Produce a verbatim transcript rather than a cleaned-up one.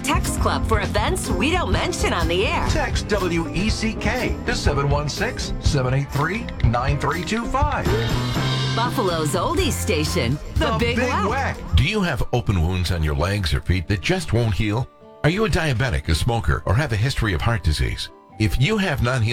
Text Club for events we don't mention on the air. Text W E C K to seven one six, seven eight three, nine three two five. Buffalo's oldies station, The, The Big, Big Weck. Weck. Do you have open wounds on your legs or feet that just won't heal? Are you a diabetic, a smoker, or have a history of heart disease? If you have non